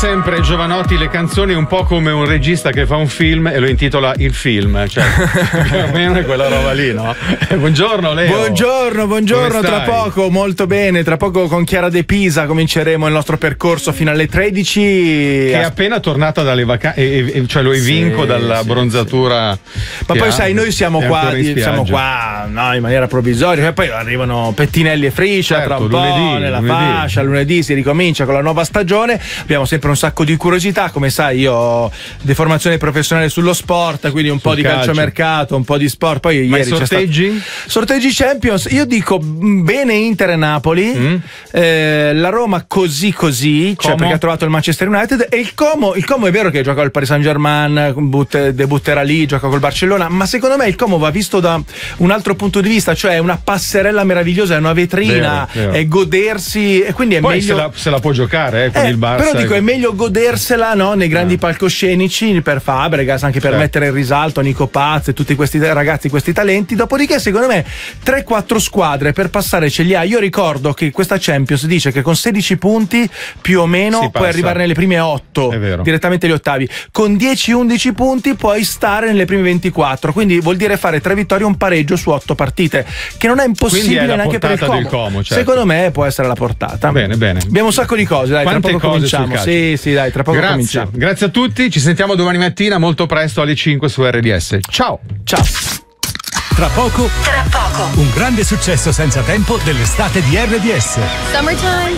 sempre Giovanotti le canzoni un po' come un regista che fa un film e lo intitola Il Film, cioè più o meno è quella roba lì, no? Buongiorno Leo. Buongiorno, tra poco, molto bene, tra poco con Chiara De Pisa cominceremo il nostro percorso fino alle 13. Che è appena tornata dalle vacanze, cioè lo evinco dalla bronzatura. Ma poi sai, noi siamo qua no, in maniera provvisoria, e poi arrivano Pettinelli e Friscia, certo, tra un po' nella fascia, lunedì si ricomincia con la nuova stagione, abbiamo sempre un sacco di curiosità, come sai io ho deformazione professionale sullo sport, quindi un po' di calciomercato, un po' di sport, poi ma ieri i sorteggi? Sorteggi Champions, io dico bene Inter e Napoli, la Roma così, cioè perché ha trovato il Manchester United, e il Como è vero che gioca al Paris Saint-Germain, debutterà lì, gioca col Barcellona, ma secondo me il Como va visto da un altro punto di vista, cioè è una passerella meravigliosa, è una vetrina, vero. È godersi, e quindi è poi meglio se la può giocare con il Barça. Però dico, è meglio godersela, no, nei grandi palcoscenici, per Fabregas, anche per mettere in risalto Nico Paz e tutti questi ragazzi, questi talenti. Dopodiché secondo me 3-4 squadre per passare ce li ha. Io ricordo che questa Champions dice che con 16 punti più o meno puoi arrivare nelle prime 8, direttamente agli ottavi, con 10-11 punti puoi stare nelle prime 24, quindi vuol dire fare 3 vittorie e un pareggio su 8 partite, che non è impossibile neanche per il Como. Certo. Secondo me può essere la portata. Bene. Abbiamo un sacco di cose, dai, quante tra poco cose cominciamo. Sì, dai, tra poco cominciamo. Grazie a tutti, ci sentiamo domani mattina molto presto alle 5 su RDS. Ciao. Tra poco, un grande successo senza tempo dell'estate di RDS. Summertime.